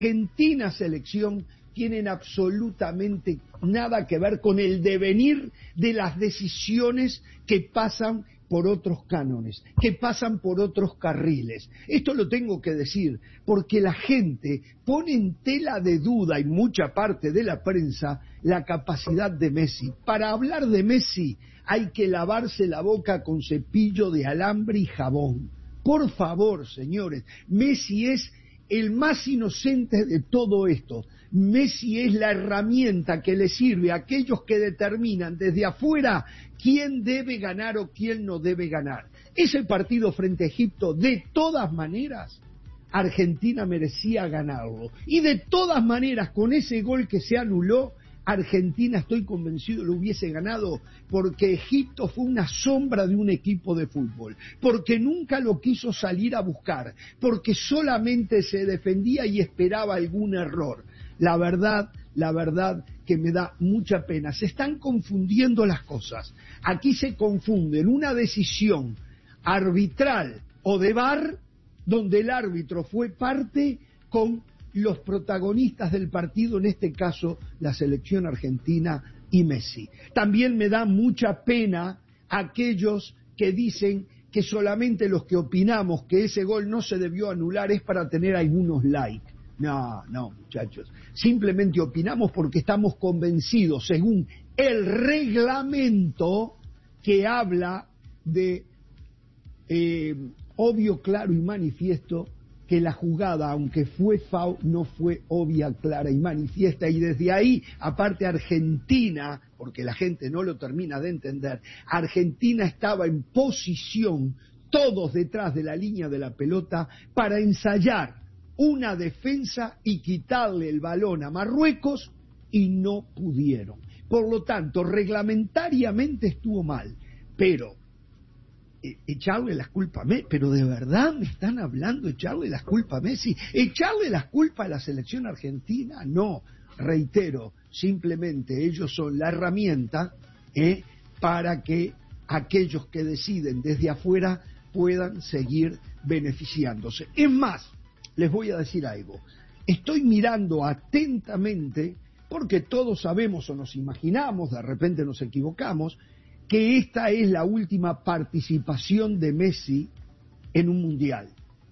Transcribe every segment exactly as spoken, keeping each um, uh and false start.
Argentina selección tienen absolutamente nada que ver con el devenir de las decisiones que pasan por otros cánones, que pasan por otros carriles. Esto lo tengo que decir, porque la gente pone en tela de duda, y mucha parte de la prensa, la capacidad de Messi. Para hablar de Messi hay que lavarse la boca con cepillo de alambre y jabón. Por favor, señores, Messi es el más inocente de todo esto. Messi es la herramienta que le sirve a aquellos que determinan desde afuera quién debe ganar o quién no debe ganar. Ese partido frente a Egipto, de todas maneras, Argentina merecía ganarlo. Y de todas maneras, con ese gol que se anuló, Argentina, estoy convencido, lo hubiese ganado, porque Egipto fue una sombra de un equipo de fútbol, porque nunca lo quiso salir a buscar, porque solamente se defendía y esperaba algún error. La verdad, la verdad que me da mucha pena. Se están confundiendo las cosas. Aquí se confunden una decisión arbitral o de V A R, donde el árbitro fue parte, con los protagonistas del partido, en este caso la selección argentina y Messi. También me da mucha pena aquellos que dicen que solamente los que opinamos que ese gol no se debió anular es para tener algunos likes. No, no, muchachos. Simplemente opinamos porque estamos convencidos, según el reglamento que habla de eh, obvio, claro y manifiesto, que la jugada, aunque fue foul, no fue obvia, clara y manifiesta, y desde ahí, aparte Argentina, porque la gente no lo termina de entender, Argentina estaba en posición, todos detrás de la línea de la pelota, para ensayar una defensa y quitarle el balón a Marruecos, y no pudieron. Por lo tanto, reglamentariamente estuvo mal, pero echarle las culpas a Messi, pero de verdad me están hablando de echarle las culpas a Messi, echarle las culpas a la selección argentina, no, reitero, simplemente ellos son la herramienta eh, para que aquellos que deciden desde afuera puedan seguir beneficiándose. Es más, les voy a decir algo, estoy mirando atentamente, porque todos sabemos o nos imaginamos, de repente nos equivocamos, que esta es la última participación de Messi en un mundial.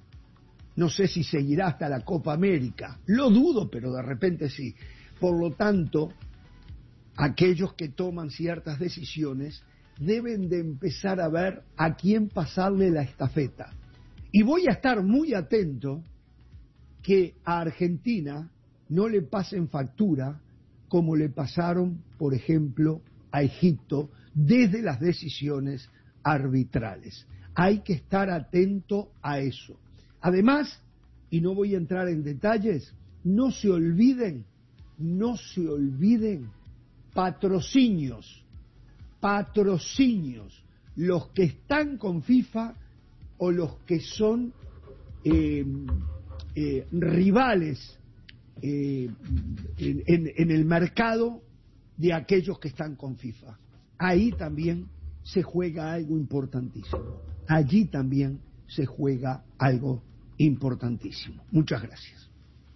No sé si seguirá hasta la Copa América, lo dudo, pero de repente sí. Por lo tanto, aquellos que toman ciertas decisiones deben de empezar a ver a quién pasarle la estafeta. Y voy a estar muy atento que a Argentina no le pasen factura como le pasaron, por ejemplo, a Egipto, desde las decisiones arbitrales. Hay que estar atento a eso. Además, y no voy a entrar en detalles, no se olviden, no se olviden, patrocinios, patrocinios, los que están con FIFA o los que son eh, eh, rivales eh, en, en, en el mercado de aquellos que están con FIFA. Ahí también se juega algo importantísimo. Allí también se juega algo importantísimo. Muchas gracias.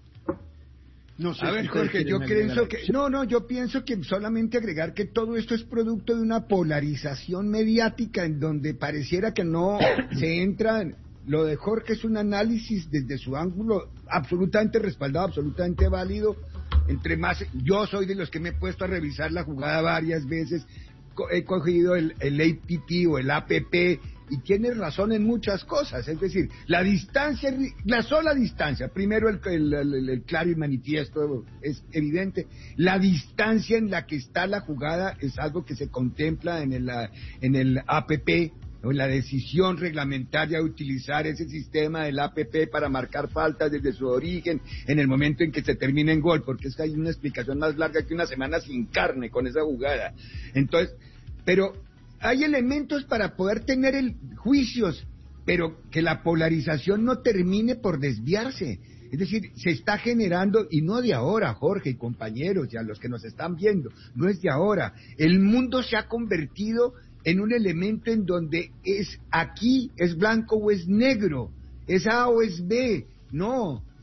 No sé, a ver, si Jorge, yo pienso que... No, no, yo pienso que solamente agregar que todo esto es producto de una polarización mediática en donde pareciera que no se entra... Lo de Jorge es un análisis desde su ángulo absolutamente respaldado, absolutamente válido. Entre más, yo soy de los que me he puesto a revisar la jugada varias veces, he cogido el, el A P P o el A P P, y tienes razón en muchas cosas. Es decir, la distancia, la sola distancia, primero el, el, el, el claro y manifiesto es evidente, la distancia en la que está la jugada es algo que se contempla en el, en el A P P, o la decisión reglamentaria de utilizar ese sistema del A P P para marcar faltas desde su origen en el momento en que se termina en gol, porque es que hay una explicación más larga que una semana sin carne con esa jugada. Entonces, pero hay elementos para poder tener el, juicios, pero que la polarización no termine por desviarse. Es decir, se está generando, y no de ahora, Jorge y compañeros, y a los que nos están viendo, no es de ahora. El mundo se ha convertido en un elemento en donde es aquí, es blanco o es negro, es A o es B. No,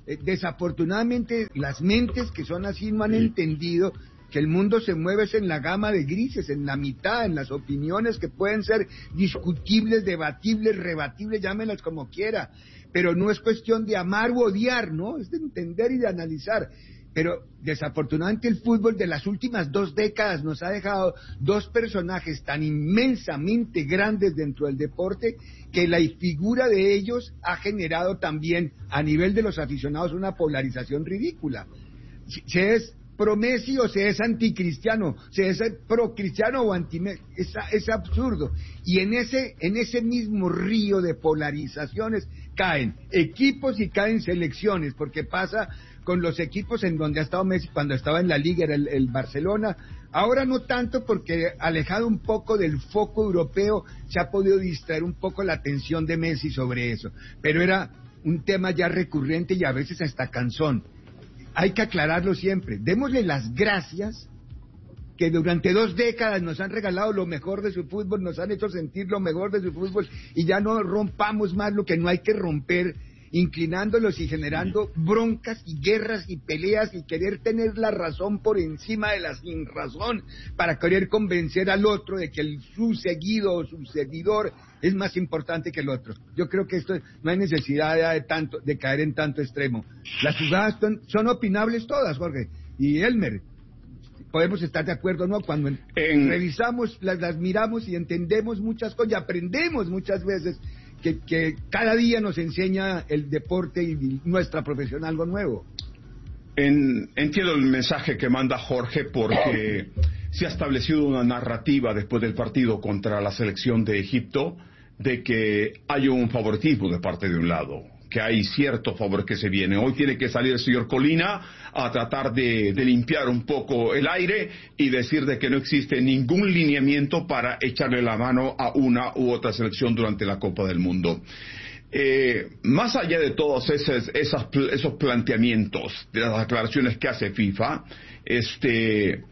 Eh, desafortunadamente, las mentes que son así no han sí. entendido que el mundo se mueve en la gama de grises, en la mitad, en las opiniones que pueden ser discutibles, debatibles, rebatibles, llámenlas como quiera, pero no es cuestión de amar u odiar, ¿no? Es de entender y de analizar. Pero desafortunadamente el fútbol de las últimas dos décadas nos ha dejado dos personajes tan inmensamente grandes dentro del deporte que la figura de ellos ha generado también a nivel de los aficionados una polarización ridícula. Si, si es pro Messi o se es anticristiano, se es pro cristiano o anti Messi, es, es absurdo. Y en ese, en ese mismo río de polarizaciones caen equipos y caen selecciones, porque pasa con los equipos en donde ha estado Messi cuando estaba en la liga, era el, el Barcelona. Ahora no tanto, porque alejado un poco del foco europeo se ha podido distraer un poco la atención de Messi sobre eso, pero era un tema ya recurrente y a veces hasta cansón. Hay que aclararlo siempre. Démosle las gracias que durante dos décadas nos han regalado lo mejor de su fútbol, nos han hecho sentir lo mejor de su fútbol, y ya no rompamos más lo que no hay que romper, inclinándolos y generando broncas y guerras y peleas y querer tener la razón por encima de la sin razón para querer convencer al otro de que el, su seguido o su seguidor es más importante que el otro. Yo creo que esto no hay necesidad de, de tanto de caer en tanto extremo. Las jugadas son, son opinables todas, Jorge y Elmer. Podemos estar de acuerdo, ¿no? Cuando en... revisamos, las, las miramos y entendemos muchas cosas y aprendemos muchas veces que, que cada día nos enseña el deporte y nuestra profesión algo nuevo. En, entiendo el mensaje que manda Jorge, porque se ha establecido una narrativa después del partido contra la selección de Egipto de que hay un favoritismo de parte de un lado, que hay cierto favor que se viene. Hoy tiene que salir el señor Colina a tratar de, de limpiar un poco el aire y decir de que no existe ningún lineamiento para echarle la mano a una u otra selección durante la Copa del Mundo. Eh, más allá de todos esos, esas, esos planteamientos de las declaraciones que hace FIFA, este,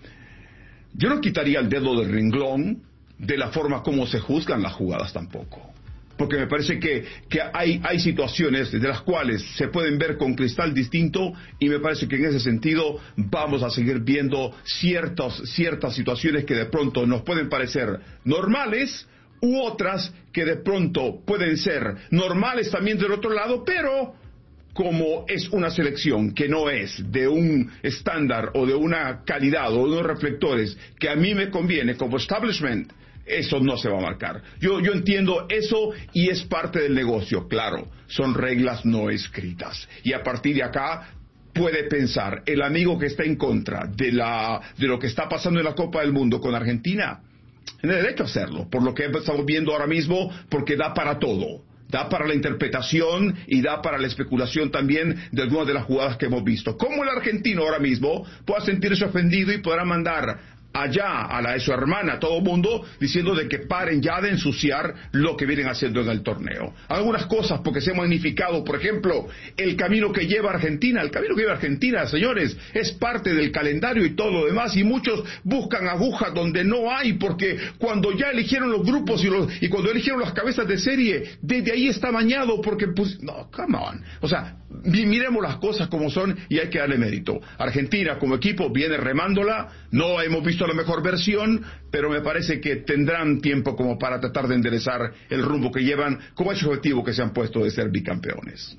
yo no quitaría el dedo del renglón de la forma como se juzgan las jugadas tampoco. Porque me parece que, que hay, hay situaciones de las cuales se pueden ver con cristal distinto, y me parece que en ese sentido vamos a seguir viendo ciertas, ciertas situaciones que de pronto nos pueden parecer normales, u otras que de pronto pueden ser normales también del otro lado, pero como es una selección que no es de un estándar o de una calidad o de unos reflectores que a mí me conviene como establishment, eso no se va a marcar. Yo, yo entiendo eso y es parte del negocio, claro, son reglas no escritas. Y a partir de acá puede pensar el amigo que está en contra de, la, de lo que está pasando en la Copa del Mundo con Argentina, tiene derecho a hacerlo, por lo que estamos viendo ahora mismo, porque da para todo. Da para la interpretación y da para la especulación también de algunas de las jugadas que hemos visto. Como el argentino ahora mismo pueda sentirse ofendido y podrá mandar allá a la de su hermana, a todo mundo, diciendo de que paren ya de ensuciar lo que vienen haciendo en el torneo. Algunas cosas porque se ha magnificado, por ejemplo, el camino que lleva Argentina. El camino que lleva Argentina, señores, es parte del calendario y todo lo demás, y muchos buscan agujas donde no hay, porque cuando ya eligieron los grupos y, los, y cuando eligieron las cabezas de serie, desde ahí está bañado, porque pues, no, come on. O sea, miremos las cosas como son y hay que darle mérito. Argentina como equipo viene remándola, no hemos visto la mejor versión, pero me parece que tendrán tiempo como para tratar de enderezar el rumbo que llevan como ese objetivo que se han puesto de ser bicampeones.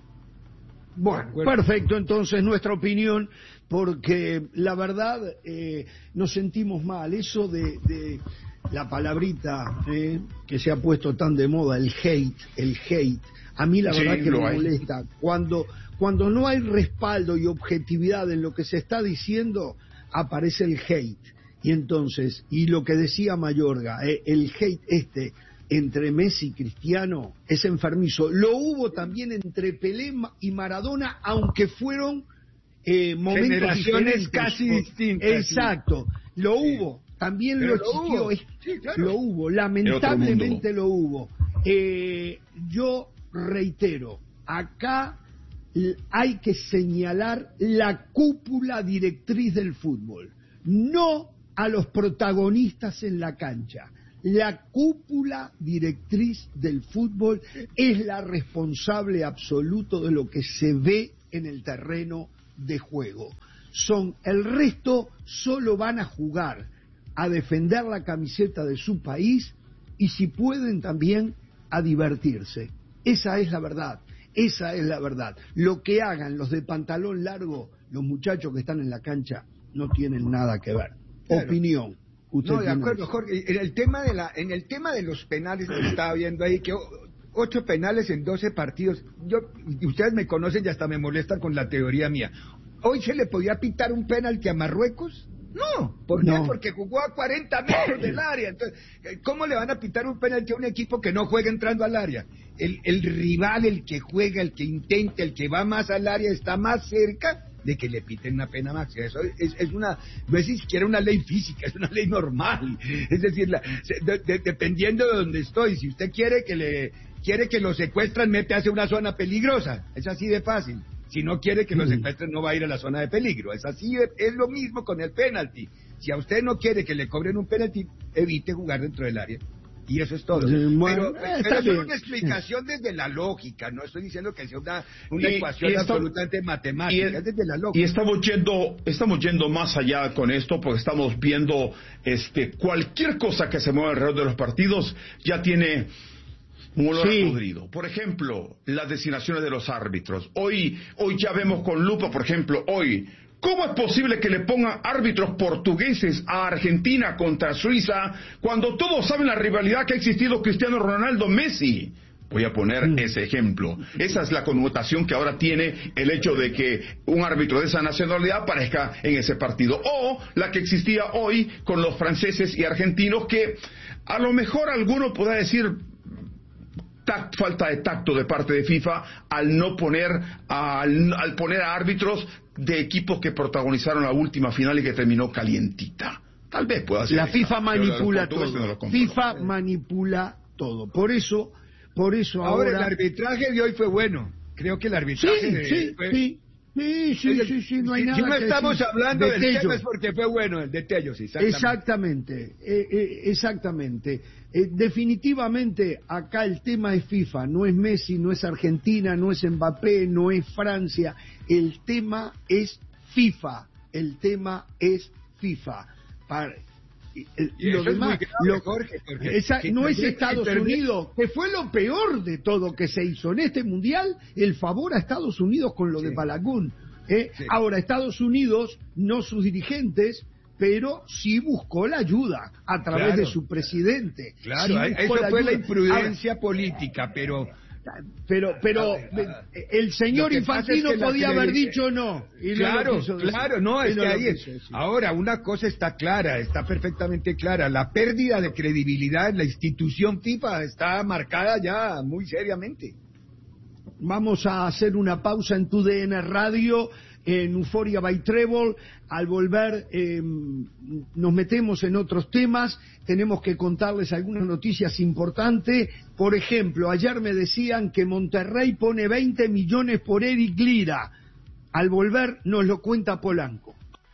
Bueno, perfecto, entonces nuestra opinión, porque la verdad eh, nos sentimos mal, eso de, de la palabrita eh, que se ha puesto tan de moda, el hate, el hate, a mí la verdad sí, que me hay. molesta, cuando, cuando no hay respaldo y objetividad en lo que se está diciendo, aparece el hate. Y entonces, y lo que decía Mayorga, eh, el hate este entre Messi y Cristiano es enfermizo. Lo hubo también entre Pelé y Maradona, aunque fueron eh, momentos generaciones casi distintas. Exacto, sí. Lo hubo, también Pero lo existió, es, sí, claro. Lo hubo, lamentablemente lo hubo. Eh, yo reitero, acá hay que señalar la cúpula directriz del fútbol, no a los protagonistas en la cancha. La cúpula directriz del fútbol es la responsable absoluta de lo que se ve en el terreno de juego. Son el resto solo van a jugar a defender la camiseta de su país y si pueden también a divertirse. Esa es la verdad, esa es la verdad. Lo que hagan los de pantalón largo, los muchachos que están en la cancha, no tienen nada que ver. Claro. Opinión. Usted no, de acuerdo, Jorge. En el tema de la, en el tema de los penales que estaba viendo ahí, que ocho penales en doce partidos. Yo, ustedes me conocen y hasta me molestan con la teoría mía. ¿Hoy se le podía pitar un penalti a Marruecos? No, ¿por qué? No. Porque jugó a cuarenta metros del área. Entonces, ¿cómo le van a pitar un penalti a un equipo que no juega entrando al área? El, el rival, el que juega, el que intenta, el que va más al área, está más cerca de que le piten una pena máxima. Eso es, es una, no es ni siquiera una ley física, es una ley normal. Es decir, la, de, de, dependiendo de donde estoy, si usted quiere que le quiere que lo secuestran, mete hacia una zona peligrosa. Es así de fácil. Si no quiere que lo secuestren, no va a ir a la zona de peligro. Es así, es lo mismo con el penalti. Si a usted no quiere que le cobren un penalti, evite jugar dentro del área. Y eso es todo. Bueno, pero eh, pero es una explicación desde la lógica. No estoy diciendo que sea una, una y, ecuación y esto, absolutamente matemática. Es, es desde la lógica. Y estamos yendo, estamos yendo más allá con esto, porque estamos viendo este cualquier cosa que se mueva alrededor de los partidos ya tiene un olor sí. podrido. Por ejemplo, las designaciones de los árbitros. Hoy, hoy ya vemos con lupa, por ejemplo, hoy, ¿cómo es posible que le pongan árbitros portugueses a Argentina contra Suiza cuando todos saben la rivalidad que ha existido Cristiano Ronaldo-Messi? Voy a poner mm. ese ejemplo. Esa es la connotación que ahora tiene el hecho de que un árbitro de esa nacionalidad aparezca en ese partido. O la que existía hoy con los franceses y argentinos, que a lo mejor alguno podrá decir tact, falta de tacto de parte de FIFA al no poner, al, al poner a árbitros de equipos que protagonizaron la última final y que terminó calientita. Tal vez pueda ser. La FIFA manipula todo. No FIFA manipula todo. Por eso, por eso ahora... Ahora el arbitraje de hoy fue bueno. Creo que el arbitraje sí, de sí, fue... sí. Sí, sí, sí, sí, no hay si, nada si no que estamos decir. hablando de del Tello. tema es porque fue bueno, el de Tello, sí, exactamente. Exactamente, eh, eh, exactamente. Eh, definitivamente acá el tema es FIFA, no es Messi, no es Argentina, no es Mbappé, no es Francia. El tema es FIFA, el tema es FIFA. Para, El, y lo demás, es grave, lo, Jorge, esa, no es Estados Unidos, que fue lo peor de todo que se hizo en este mundial, el favor a Estados Unidos con lo sí. de Balaguer. ¿eh? Sí. Ahora, Estados Unidos, no sus dirigentes, pero sí buscó la ayuda a través claro, de su presidente. Claro, sí eso la fue ayuda. la imprudencia Ahora, política, pero... Pero, pero el señor Infantino es podía haber dicho no. Y claro, no claro, no, es no que ahí es. Quiso, sí. Ahora, una cosa está clara, está perfectamente clara. La pérdida de credibilidad en la institución FIFA está marcada ya muy seriamente. Vamos a hacer una pausa en tu D N Radio, en Euphoria by Trébol. Al volver eh, nos metemos en otros temas. Tenemos que contarles algunas noticias importantes. Por ejemplo, ayer me decían que Monterrey pone veinte millones por Eric Lira. Al volver nos lo cuenta Polanco.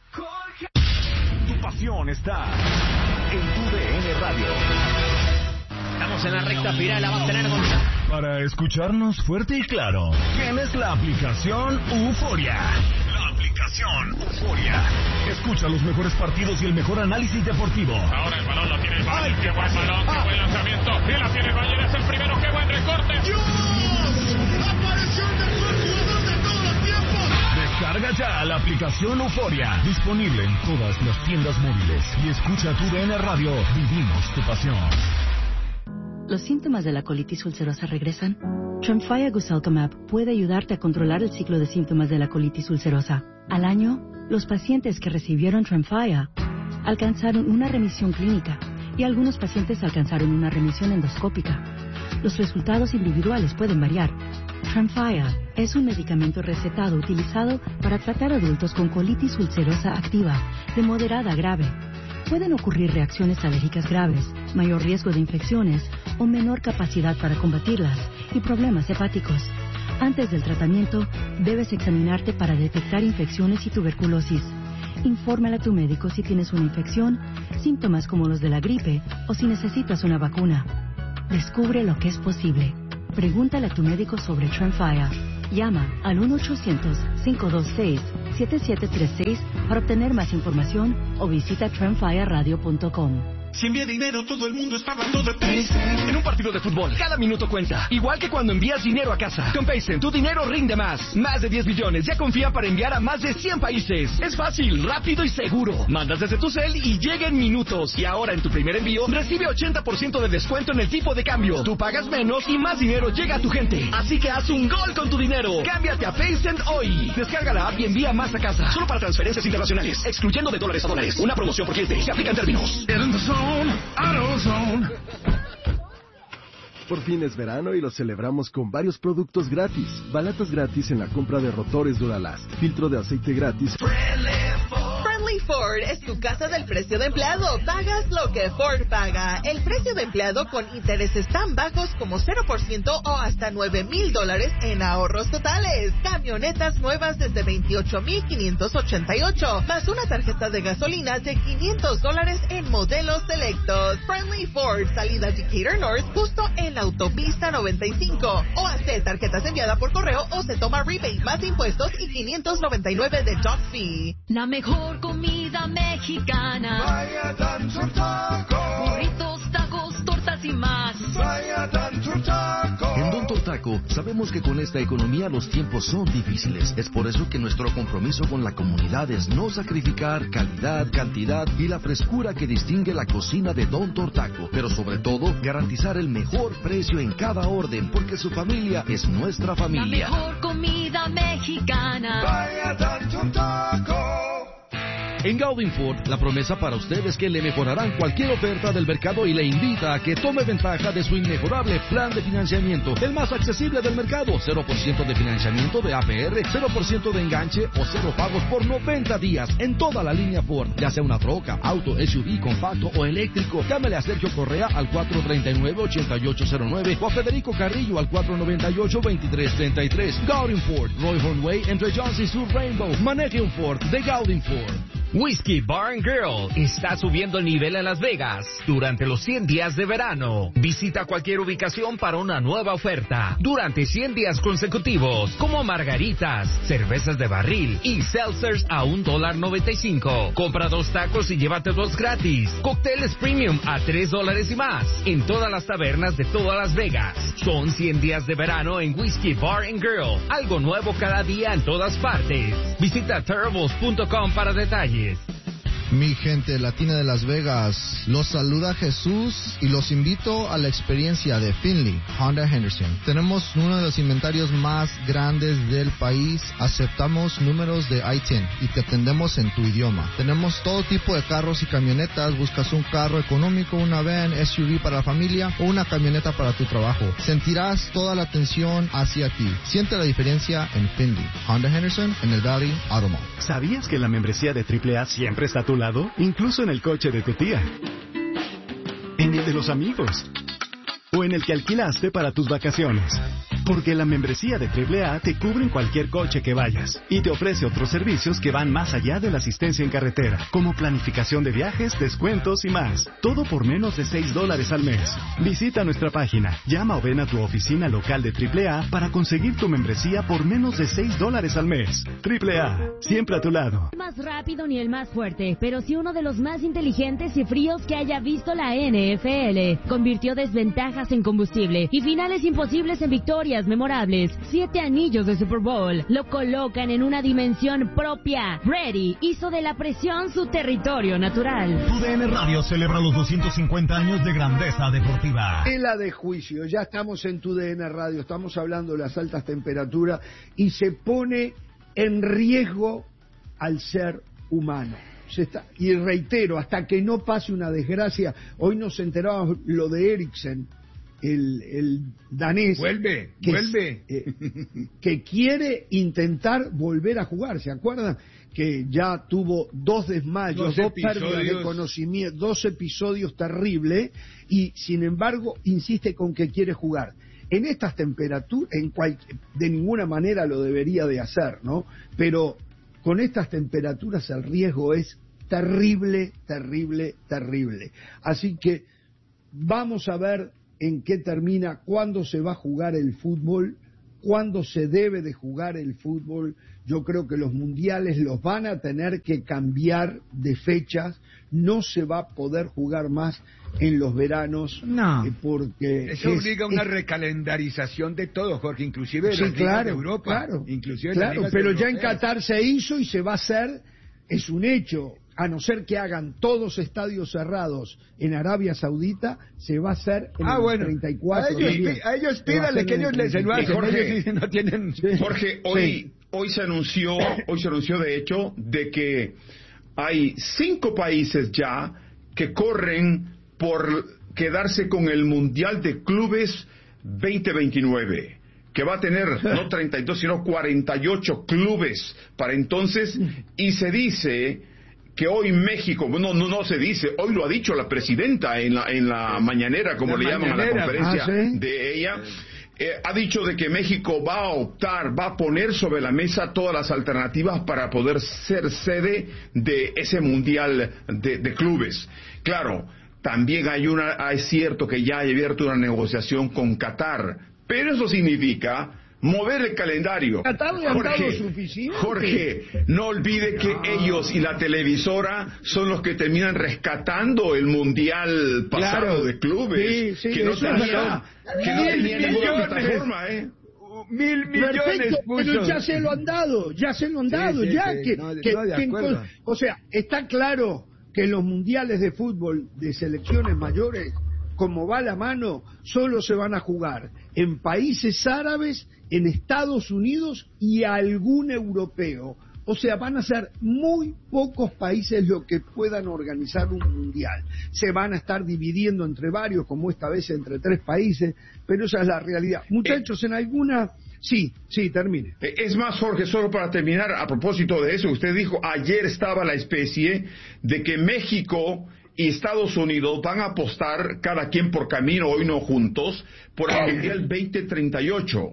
Tu pasión está en tu D N Radio. Estamos en la recta final, la va a tener Gonzalo. Para escucharnos fuerte y claro, tienes la aplicación Euphoria. La aplicación Euphoria. Escucha los mejores partidos y el mejor análisis deportivo. Ahora el balón lo tiene el Bayern. Qué buen balón, qué buen lanzamiento. Y la tiene el Bayern, es el primero, qué buen recorte. ¡Dios! ¡Apareció el mejor jugador de todos los tiempos! Descarga ya la aplicación Euphoria. Disponible en todas las tiendas móviles. Y escucha tu D N Radio. Vivimos tu pasión. ¿Los síntomas de la colitis ulcerosa regresan? Tremfya Guselkumab puede ayudarte a controlar el ciclo de síntomas de la colitis ulcerosa. Al año, los pacientes que recibieron Tremfya alcanzaron una remisión clínica y algunos pacientes alcanzaron una remisión endoscópica. Los resultados individuales pueden variar. Tremfya es un medicamento recetado utilizado para tratar adultos con colitis ulcerosa activa de moderada a grave. Pueden ocurrir reacciones alérgicas graves, mayor riesgo de infecciones o menor capacidad para combatirlas y problemas hepáticos. Antes del tratamiento, debes examinarte para detectar infecciones y tuberculosis. Infórmale a tu médico si tienes una infección, síntomas como los de la gripe o si necesitas una vacuna. Descubre lo que es posible. Pregúntale a tu médico sobre Tremfya. Llama al uno ochocientos, cinco dos seis, siete siete tres seis para obtener más información o visita tremfya radio punto com. Si envía dinero, todo el mundo está hablando de Paycen. En un partido de fútbol, cada minuto cuenta. Igual que cuando envías dinero a casa. Con Paycen, tu dinero rinde más. Más de diez millones ya confían para enviar a más de cien países. Es fácil, rápido y seguro. Mandas desde tu cel y llega en minutos. Y ahora en tu primer envío, recibe ochenta por ciento de descuento en el tipo de cambio. Tú pagas menos y más dinero llega a tu gente. Así que haz un gol con tu dinero. Cámbiate a Paycen hoy. Descarga la app y envía más a casa. Solo para transferencias internacionales, excluyendo de dólares a dólares. Una promoción por cliente. Se aplica en términos. AutoZone. Por fin es verano y lo celebramos con varios productos gratis. Balatas gratis en la compra de rotores Duralast. Filtro de aceite gratis. Friendly Ford es tu casa del precio de empleado. Pagas lo que Ford paga. El precio de empleado con intereses tan bajos como cero por ciento o hasta nueve mil dólares en ahorros totales. Camionetas nuevas desde veintiocho mil quinientos ochenta y ocho, más una tarjeta de gasolina de quinientos dólares en modelos selectos. Friendly Ford, salida Decatur North, justo en la autopista noventa y cinco. O hace tarjetas enviadas por correo o se toma rebate más impuestos y quinientos noventa y nueve de dock fee. La mejor comida mexicana. Vaya Dancer Taco. Burritos, tacos, tortas y más. Vaya Dancer Taco. En Don Tortaco sabemos que con esta economía los tiempos son difíciles. Es por eso que nuestro compromiso con la comunidad es no sacrificar calidad, cantidad y la frescura que distingue la cocina de Don Tortaco. Pero sobre todo, garantizar el mejor precio en cada orden, porque su familia es nuestra familia. La mejor comida mexicana. Vaya Dancer Taco. En Gaudin Ford, la promesa para usted es que le mejorarán cualquier oferta del mercado y le invita a que tome ventaja de su inmejorable plan de financiamiento, el más accesible del mercado. cero por ciento de financiamiento de A P R, cero por ciento de enganche o cero pagos por noventa días en toda la línea Ford, ya sea una troca, auto, S U V, compacto o eléctrico. Llámele a Sergio Correa al cuatro tres nueve, ocho ocho cero nueve o a Federico Carrillo al cuatro nueve ocho, dos tres tres tres. Gaudin Ford, Roy Hornway, entre Jones y Sur Rainbow. Maneje un Ford de Gaudin Ford. Whiskey Bar and Grill está subiendo el nivel en Las Vegas durante los cien días de verano. Visita cualquier ubicación para una nueva oferta durante cien días consecutivos, como margaritas, cervezas de barril y seltzers a un dólar noventa y cinco. Compra dos tacos y llévate dos gratis. Cócteles premium a tres dólares y más en todas las tabernas de todas Las Vegas. Son cien días de verano en Whiskey Bar and Grill. Algo nuevo cada día en todas partes. Visita terribles punto com para detalles. Mi gente latina de Las Vegas, los saluda Jesús y los invito a la experiencia de Finley Honda Henderson. Tenemos uno de los inventarios más grandes del país, aceptamos números de I diez y te atendemos en tu idioma. Tenemos todo tipo de carros y camionetas, buscas un carro económico, una van, S U V para la familia o una camioneta para tu trabajo. Sentirás toda la atención hacia ti. Siente la diferencia en Finley Honda Henderson en el Valley Auto Mall. ¿Sabías que la membresía de triple A siempre está a tu lado? Incluso en el coche de tu tía, en el de los amigos o en el que alquilaste para tus vacaciones. Porque la membresía de triple A te cubre en cualquier coche que vayas y te ofrece otros servicios que van más allá de la asistencia en carretera, como planificación de viajes, descuentos y más. Todo por menos de seis dólares al mes. Visita nuestra página, llama o ven a tu oficina local de triple A para conseguir tu membresía por menos de seis dólares al mes. triple A, siempre a tu lado. No el más rápido ni el más fuerte, pero sí uno de los más inteligentes y fríos que haya visto la N F L. Convirtió desventajas en combustible y finales imposibles en victorias memorables. Siete anillos de Super Bowl lo colocan en una dimensión propia. Brady hizo de la presión su territorio natural. Tu D N Radio celebra los doscientos cincuenta años de grandeza deportiva. Tela de juicio, ya estamos en Tu D N Radio, estamos hablando de las altas temperaturas y se pone en riesgo al ser humano. Se está, y reitero, hasta que no pase una desgracia, hoy nos enterábamos lo de Eriksen, el, el danés. Vuelve, que, vuelve. Eh, que quiere intentar volver a jugar, ¿se acuerdan? Que ya tuvo dos desmayos, dos, dos pérdidas de conocimiento, dos episodios terribles, y sin embargo insiste con que quiere jugar. En estas temperaturas, en cual, de ninguna manera lo debería de hacer, ¿no? Pero con estas temperaturas el riesgo es terrible, terrible, terrible. Así que vamos a ver en qué termina, cuándo se va a jugar el fútbol, cuándo se debe de jugar el fútbol. Yo creo que los mundiales los van a tener que cambiar de fechas, no se va a poder jugar más en los veranos, no. eh, porque eso es, obliga a una es, recalendarización de todo, Jorge, inclusive de sí, las claro, ligas de Europa, claro, inclusive claro, las ligas pero europeas. ya en Qatar se hizo y se va a hacer, es un hecho. A no ser que hagan todos estadios cerrados en Arabia Saudita, se va a hacer en ah, el bueno. treinta y cuatro. A ellos, a ellos pídale que ellos les lo hacen. Jorge, ellos no tienen... Jorge, hoy, sí. hoy se anunció, hoy se anunció de hecho de que hay cinco países ya que corren por quedarse con el Mundial de Clubes veinte veintinueve. Que va a tener no treinta y dos sino cuarenta y ocho clubes para entonces, y se dice que hoy México, no, no, no se dice, hoy lo ha dicho la presidenta en la, en la mañanera, como la le llaman a la mañanera. conferencia ah, ¿sí? de ella, eh, ha dicho de que México va a optar, va a poner sobre la mesa todas las alternativas para poder ser sede de ese mundial de, de clubes. Claro, también hay una, es cierto que ya hay abierto una negociación con Qatar, pero eso significa mover el calendario. Jorge, Jorge, no olvide que no. ellos y la televisora son los que terminan rescatando el mundial pasado claro. de clubes, sí, sí, que no tenía, que no tenía ninguna plataforma, ¿eh? Mil millones Perfecto, puso. pero ya se lo han dado, ya se lo han dado, sí, sí, ya sí, que, no, que, no, de que acuerdo. o sea, está claro que los mundiales de fútbol de selecciones mayores, como va la mano, solo se van a jugar en países árabes, en Estados Unidos y algún europeo. O sea, van a ser muy pocos países los que puedan organizar un mundial. Se van a estar dividiendo entre varios, como esta vez entre tres países, pero esa es la realidad. Muchachos, en alguna... Sí, sí, termine. Es más, Jorge, solo para terminar, a propósito de eso, usted dijo, ayer estaba la especie de que México y Estados Unidos van a apostar, cada quien por camino, hoy no juntos, por el Mundial veinte treinta y ocho.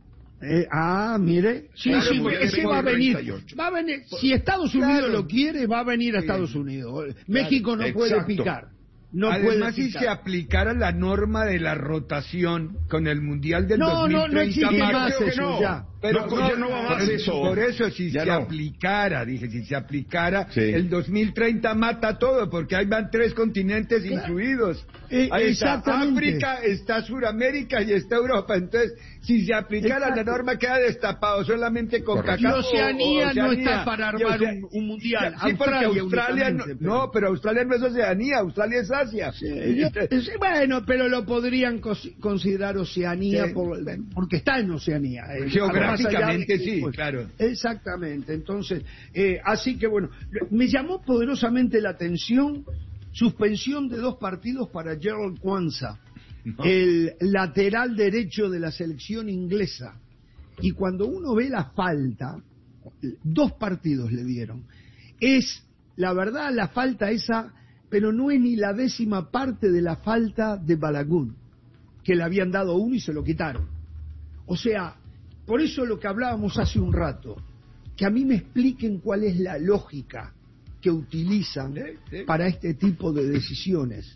Eh, ah, mire, sí, claro, sí, ese va a venir, va a venir, si Estados Unidos claro. lo quiere, va a venir a Estados Unidos. México no Exacto. puede picar. No Además, puede si se aplicara la norma de la rotación con el Mundial del no, dos mil treinta... No, no existe más, más eso, no. ya. Pero no, ya no va más por, eso. Por eso, si ya se no. aplicara, dije, si se aplicara, sí. el dos mil treinta mata todo, porque ahí van tres continentes claro. incluidos. Eh, ahí está África, está Suramérica y está Europa. Entonces, si se aplicara Exacto. la norma, queda destapado solamente con Cacao. Y Oceanía, Oceanía no está para armar Ocea... un, un mundial. Sí, porque Australia, no, pero... no, pero Australia no es Oceanía, Australia es Asia. Sí, sí, bueno, pero lo podrían considerar Oceanía sí. por, porque está en Oceanía. Eh, Geográficamente de, sí, pues, claro. Exactamente, entonces, eh, así que bueno, me llamó poderosamente la atención suspensión de dos partidos para Gerald Kwanzaa, no. el lateral derecho de la selección inglesa. Y cuando uno ve la falta, dos partidos le dieron. Es, la verdad, la falta esa, pero no es ni la décima parte de la falta de Balagun, que le habían dado uno y se lo quitaron. O sea, por eso lo que hablábamos hace un rato, que a mí me expliquen cuál es la lógica que utilizan ¿Sí? ¿Sí? para este tipo de decisiones.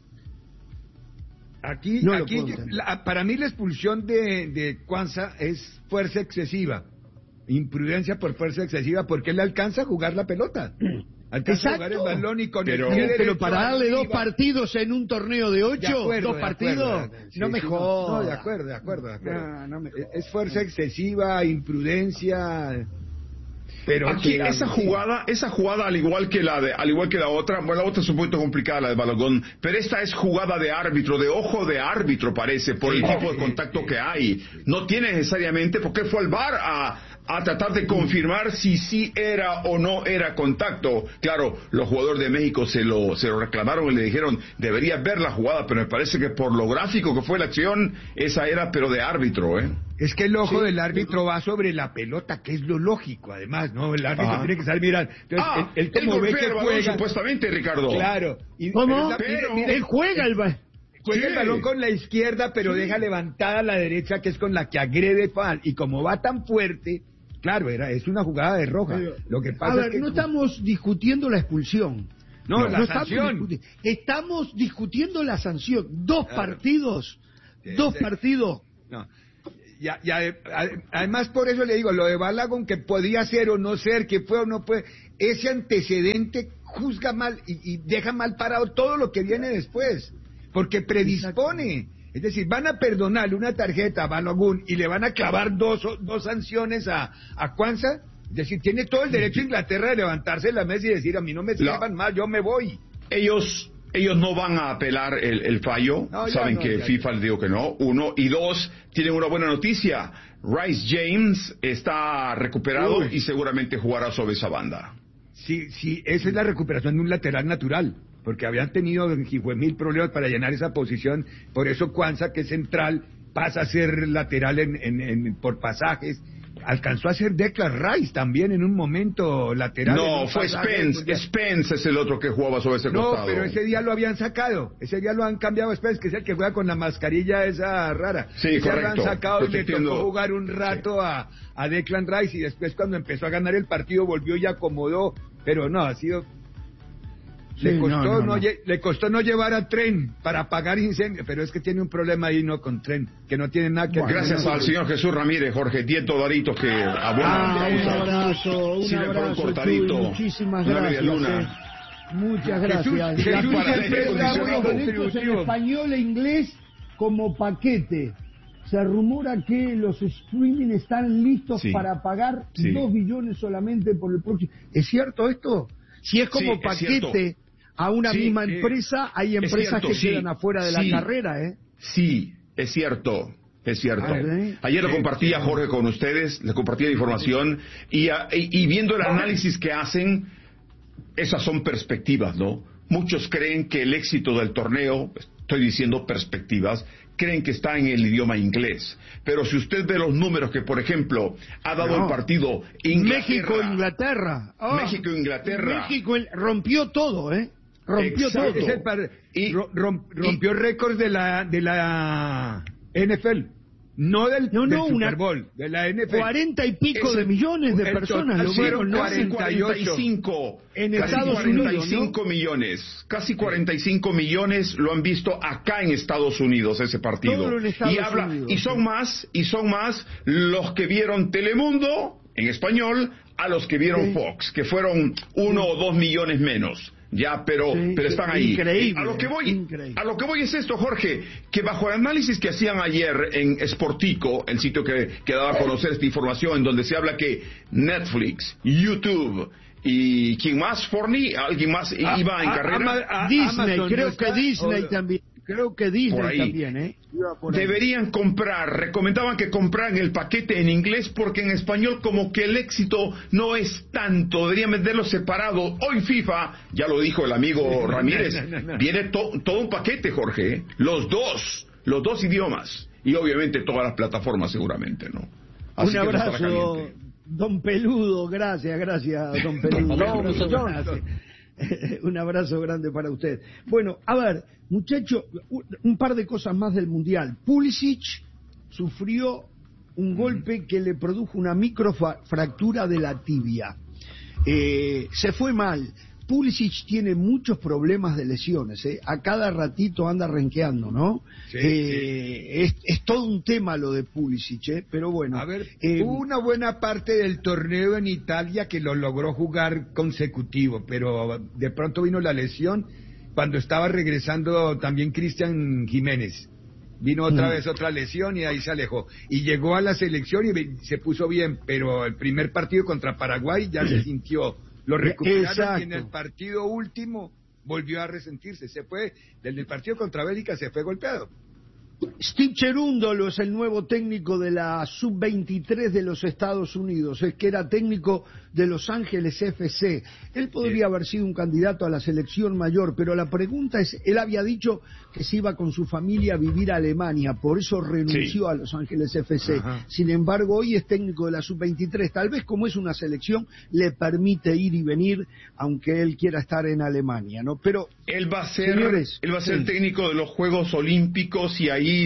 Aquí, no aquí la, para mí la expulsión de, de Kwanzaa es fuerza excesiva, imprudencia por fuerza excesiva, porque él alcanza a jugar la pelota. Alcanza a jugar el balón y con pero, el pie pero para darle dos partidos en un torneo de ocho, de acuerdo, dos partidos, de acuerdo, sí, no me sí, jodas. No, de acuerdo, de acuerdo, de acuerdo. No, no me es fuerza excesiva, imprudencia. Pero aquí esa jugada, esa jugada al igual que la de, al igual que la otra, bueno, la otra es un poquito complicada, la de Balogun, pero esta es jugada de árbitro, de ojo de árbitro parece, por el tipo de contacto que hay. No tiene necesariamente, porque fue al V A R a, a tratar de confirmar si sí era o no era contacto. Claro, los jugadores de México se lo, se lo reclamaron y le dijeron, debería ver la jugada, pero me parece que por lo gráfico que fue la acción, esa era pero de árbitro, ¿eh? Es que el ojo sí. del árbitro va sobre la pelota, que es lo lógico, además, ¿no? El árbitro ah. tiene que saber mirar. Entonces, ah, él, él como ve que el juega... supuestamente, Ricardo. Claro. Y, ¿Cómo? Pero, pero, él juega el balón. Juega sí. el balón con la izquierda, pero sí. deja levantada la derecha, que es con la que agrede Fan. Y como va tan fuerte, claro, era es una jugada de roja. Pero, lo que pasa a ver, es que... no estamos discutiendo la expulsión. No, no la no sanción. Estamos, estamos discutiendo la sanción. Dos claro. partidos Dos partidos. No. Ya, ya, además por eso le digo, lo de Balogun, que podía ser o no ser, que fue o no fue, ese antecedente juzga mal y, y deja mal parado todo lo que viene después, porque predispone. Es decir, van a perdonarle una tarjeta a Balogun y le van a clavar dos, dos sanciones a, a Kwanzaa. Es decir, tiene todo el derecho Inglaterra de levantarse de la mesa y decir, a mí no me sirvan más, yo me voy. Ellos... Ellos no van a apelar el, el fallo, no, saben no, que ya, FIFA les dijo que no, uno, y dos, tienen una buena noticia, Rice James está recuperado Uy. y seguramente jugará sobre esa banda. Sí, sí, esa es la recuperación de un lateral natural, porque habían tenido mil problemas para llenar esa posición, por eso Kwanzaa, que es central, pasa a ser lateral en, en, en, por pasajes. Alcanzó a ser Declan Rice también en un momento lateral. No, fue Spence. Ya... Spence es el otro que jugaba sobre ese no, costado. No, pero ese día lo habían sacado. Ese día lo han cambiado a Spence, que es el que juega con la mascarilla esa rara. Sí, ese correcto. Lo han sacado y le entiendo. tocó jugar un rato sí. a, a Declan Rice y después cuando empezó a ganar el partido volvió y acomodó. Pero no, ha sido... Sí, le, costó no, no, no. No, le costó no llevar a Tren para apagar incendios, pero es que tiene un problema ahí no con Tren, que no tiene nada que bueno, ver. Gracias al señor Jesús Ramírez, Jorge, diez dolaritos que abonan. Ah, un abrazo, un sí, abrazo, un cortadito, Chuy, muchísimas gracias. Eh. Muchas gracias. Jesús, Jesús los en español e inglés como paquete. Se rumora que los streaming están listos sí. para pagar sí. dos billones solamente por el próximo. ¿Es cierto esto? Si es como sí, paquete es a una sí, misma eh, empresa, hay empresas cierto, que sí, quedan afuera de sí, la carrera, ¿eh? Sí, es cierto, es cierto. ¿Eh? Ayer lo compartía Jorge con ustedes, le compartía la información y, y, y viendo el análisis que hacen, esas son perspectivas, ¿no? Muchos creen que el éxito del torneo, estoy diciendo perspectivas, creen que está en el idioma inglés. Pero si usted ve los números que, por ejemplo, ha dado no. el partido México-Inglaterra. Oh. México-Inglaterra. México rompió todo, ¿eh? Rompió Exacto. todo. Es el par... y, romp, rompió récords de la, de la N F L. No del, no, no, del una, Super Bowl, de la N F L. Cuarenta y pico es, de millones de personas lo vieron, ¿no? Casi cuarenta y cinco en casi Estados cuarenta y cinco Unidos, ¿no? millones, casi cuarenta y cinco millones lo han visto acá en Estados Unidos ese partido. Y habla Unidos, y son sí. más y son más los que vieron Telemundo en español a los que vieron sí. Fox, que fueron uno sí. o dos millones menos. Ya, pero, sí, pero están ahí. Increíble. A lo que voy, increíble. a lo que voy es esto, Jorge, que bajo el análisis que hacían ayer en Sportico, el sitio que, que daba a conocer esta información, en donde se habla que Netflix, YouTube y ¿quién más? Forni, alguien más ah, iba en ah, carrera. Ah, Disney, Amazon, creo que Disney o... también. Creo que Disney también, ¿eh? Deberían comprar, recomendaban que compraran el paquete en inglés porque en español como que el éxito no es tanto, deberían venderlo separado. Hoy FIFA, ya lo dijo el amigo Ramírez, no, no, no. viene to, todo un paquete, Jorge, ¿eh? los dos, los dos idiomas y obviamente todas las plataformas seguramente, ¿no? Así un abrazo, don Peludo, gracias, gracias, don Peludo. No, no, un abrazo grande para usted. Bueno, a ver, muchacho, un par de cosas más del Mundial. Pulisic sufrió un golpe que le produjo una microfractura de la tibia. Eh, se fue mal. Pulisic tiene muchos problemas de lesiones, ¿eh? A cada ratito anda renqueando, ¿no? Sí, eh, sí. Es, es todo un tema lo de Pulisic, ¿eh? Pero bueno. A ver, eh, hubo una buena parte del torneo en Italia que lo logró jugar consecutivo, pero de pronto vino la lesión cuando estaba regresando también Cristian Jiménez. Vino otra mm. vez otra lesión y ahí se alejó. Y llegó a la selección y se puso bien, pero el primer partido contra Paraguay ya se sintió... Lo recuperaron Exacto. y en el partido último volvió a resentirse. Se fue, desde el partido contra Bélgica se fue golpeado. Steve Cherundolo es el nuevo técnico de la sub veintitrés de los Estados Unidos, es que era técnico de Los Ángeles F C. Él podría sí. haber sido un candidato a la selección mayor, pero la pregunta es, él había dicho que se iba con su familia a vivir a Alemania, por eso renunció sí. a Los Ángeles F C. Ajá. Sin embargo, hoy es técnico de la sub veintitrés. Tal vez como es una selección, le permite ir y venir, aunque él quiera estar en Alemania, ¿no? Pero él va a ser, señores, él va a ser sí. técnico de los Juegos Olímpicos y ahí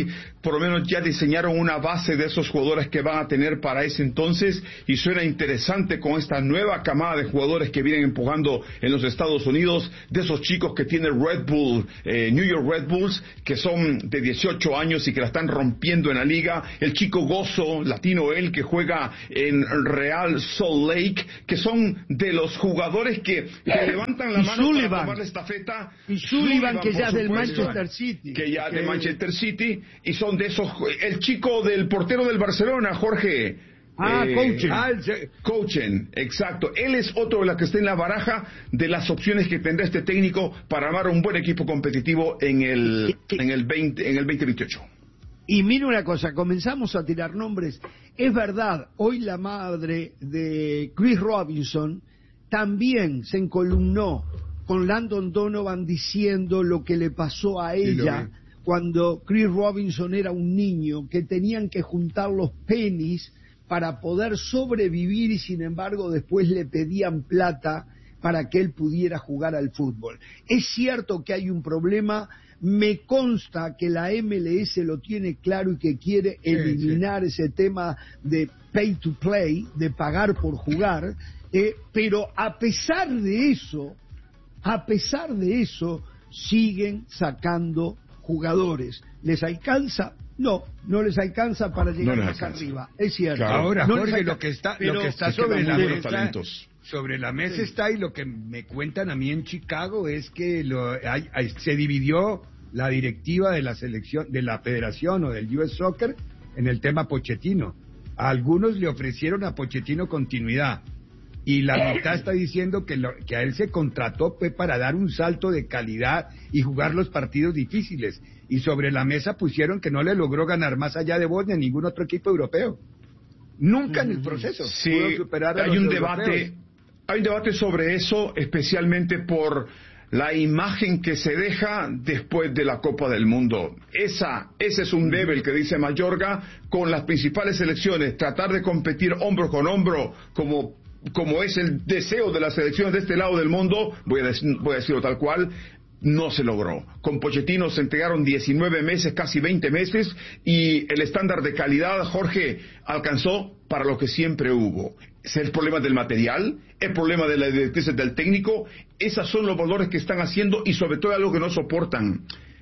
por lo menos ya diseñaron una base de esos jugadores que van a tener para ese entonces, y suena interesante con esta nueva camada de jugadores que vienen empujando en los Estados Unidos, de esos chicos que tiene Red Bull, eh, New York Red Bulls, que son de dieciocho años y que la están rompiendo en la liga. El chico Gozo, latino él, que juega en Real Salt Lake, que son de los jugadores que, que levantan la y mano Sullivan. para tomar la estafeta. Y Sullivan, que ya es del supuesto, Manchester City. Que ya que de Manchester City, y son de esos, el chico del portero del Barcelona, Jorge. Ah, eh, Coachen. Ah, Coachen, exacto. Él es otro de los que está en la baraja de las opciones que tendrá este técnico para armar un buen equipo competitivo en el, en el, veinte, en el veinte veintiocho. Y mira una cosa, comenzamos a tirar nombres. Es verdad, hoy la madre de Chris Robinson también se encolumnó con Landon Donovan diciendo lo que le pasó a ella cuando Chris Robinson era un niño, que tenían que juntar los pennies para poder sobrevivir y sin embargo después le pedían plata para que él pudiera jugar al fútbol. Es cierto que hay un problema, me consta que la M L S lo tiene claro y que quiere sí, eliminar sí. ese tema de pay to play, de pagar por jugar, eh, pero a pesar de eso, a pesar de eso, siguen sacando jugadores. ¿Les alcanza? No, no les alcanza para llegar no más alcanza. arriba, es cierto. Claro. Ahora, no Jorge, lo que está, pero lo que está sobre la mesa, talentos. sobre la mesa sí. está, y lo que me cuentan a mí en Chicago es que lo, hay, hay, se dividió la directiva de la selección, de la federación o del U S Soccer en el tema Pochettino. A algunos le ofrecieron a Pochettino continuidad, y la mitad está diciendo que, lo, que a él se contrató pues, para dar un salto de calidad y jugar los partidos difíciles. Y sobre la mesa pusieron que no le logró ganar más allá de Bosnia a ningún otro equipo europeo. Nunca en el proceso sí, pudo superar a hay los un europeos. debate, hay un debate sobre eso, especialmente por la imagen que se deja después de la Copa del Mundo. Esa, ese es un debe, el que dice Mayorga, con las principales selecciones, tratar de competir hombro con hombro como como es el deseo de las selecciones de este lado del mundo, voy a, decir, voy a decirlo tal cual, no se logró. Con Pochettino se entregaron diecinueve meses, casi veinte meses, y el estándar de calidad, Jorge, alcanzó para lo que siempre hubo. Es el problema del material, el problema de las directrices del técnico, esas son los valores que están haciendo, y sobre todo algo que no soportan,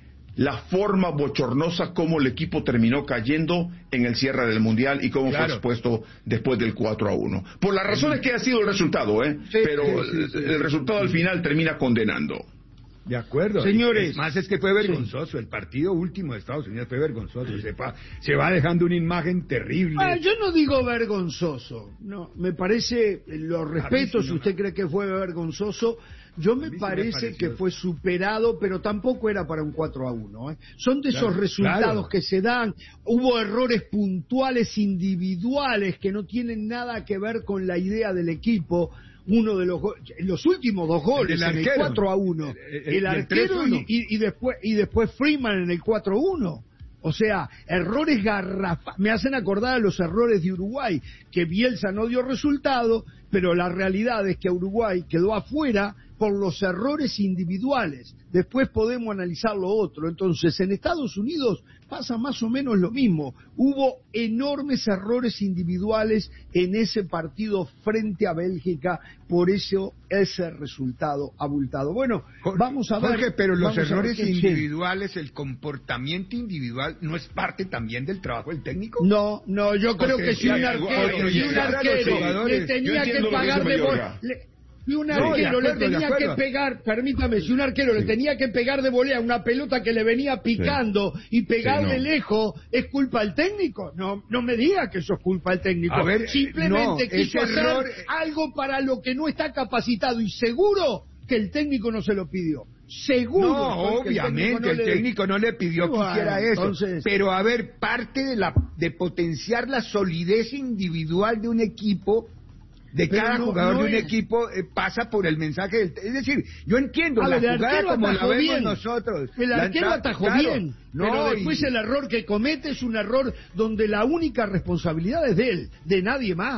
la forma bochornosa como el equipo terminó cayendo en el cierre del Mundial y cómo claro. fue expuesto después del cuatro a uno. Por las razones que ha sido el resultado, ¿eh? Sí, pero sí, sí, sí, el, el resultado al final termina condenando. De acuerdo. Señores. Es más, es que fue vergonzoso. Sí. El partido último de Estados Unidos fue vergonzoso. Sí. Se, va, se va dejando una imagen terrible. Ah, yo no digo vergonzoso. No, me parece, lo respeto si usted cree que fue vergonzoso. Yo me parece me que fue superado, pero tampoco era para un cuatro a uno. ¿eh? Son de claro, esos resultados claro. que se dan. Hubo errores puntuales, individuales, que no tienen nada que ver con la idea del equipo. Uno de los los últimos dos goles, el en el cuatro a uno. El, el, el arquero y, y, y, después, y después Freeman en el cuatro a uno. O sea, errores garrafales. Me hacen acordar a los errores de Uruguay, que Bielsa no dio resultado, pero la realidad es que Uruguay quedó afuera por los errores individuales. Después podemos analizar lo otro. Entonces, en Estados Unidos pasa más o menos lo mismo. Hubo enormes errores individuales en ese partido frente a Bélgica, por eso ese resultado abultado. Bueno, Jorge, vamos a ver... Jorge, pero los errores individuales, sí. el comportamiento individual, ¿no es parte también del trabajo del técnico? No, no, yo creo Porque que si un arquero, si un arquero le tenía que pagar de volea... Si un arquero no, le tenía que pegar, permítame, si un arquero sí. le tenía que pegar de volea una pelota que le venía picando sí. y pegarle sí, no. lejos, ¿es culpa del técnico? No, no me diga que eso es culpa del técnico. A ver, Simplemente no, quiso hacer error... algo para lo que no está capacitado, y seguro que el técnico no se lo pidió. Seguro. No, obviamente, el técnico no, el técnico no le pidió que hiciera eso. Entonces... Pero a ver, parte de la de potenciar la solidez individual de un equipo, de Pero cada no, jugador no de un es. equipo, eh, pasa por el mensaje del... Es decir, yo entiendo a la ver, jugada como la vemos bien. nosotros. El arquero atajó claro, bien, no, pero después y... el error que comete es un error donde la única responsabilidad es de él, de nadie más.